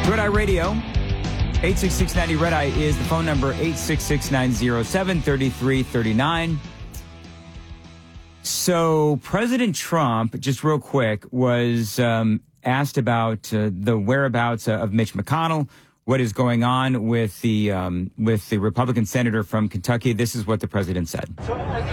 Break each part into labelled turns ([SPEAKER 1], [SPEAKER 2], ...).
[SPEAKER 1] Red Eye Radio, 86690 Red Eye is the phone number, 866-907-3339. So President Trump, just real quick, was asked about the whereabouts of Mitch McConnell, what is going on with the Republican senator from Kentucky. This is what the president said.
[SPEAKER 2] So, no, I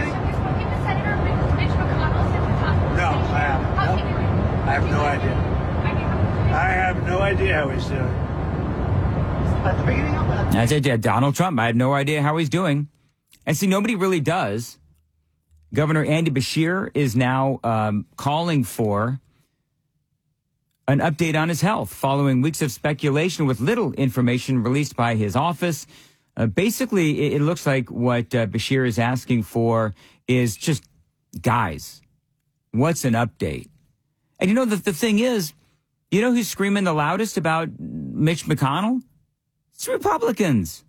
[SPEAKER 2] have no idea. I have no idea how he's doing. At the beginning of that.
[SPEAKER 1] I said, yeah, Donald Trump, I have no idea how he's doing. And see, nobody really does. Governor Andy Beshear is now calling for an update on his health following weeks of speculation with little information released by his office. Basically, it looks like what Beshear is asking for is just, guys, what's an update? And you know, the thing is, you know who's screaming the loudest about Mitch McConnell? It's Republicans.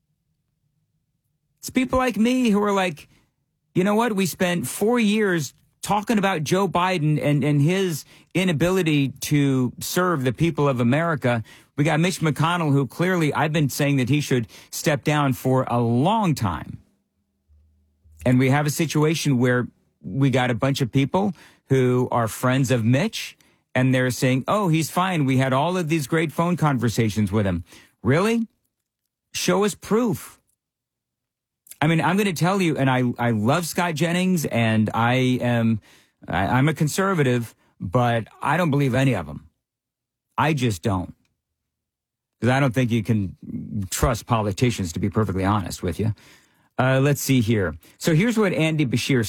[SPEAKER 1] It's people like me who are like, you know what? We spent 4 years talking about Joe Biden and his inability to serve the people of America. We got Mitch McConnell, who clearly I've been saying that he should step down for a long time. And we have a situation where we got a bunch of people who are friends of Mitch, and they're saying, oh, he's fine. We had all of these great phone conversations with him. Really? Show us proof. I mean, I'm going to tell you, and I love Scott Jennings, and I'm a conservative, but I don't believe any of them. I just don't. Because I don't think you can trust politicians, to be perfectly honest with you. Let's see here. So here's what Andy Beshear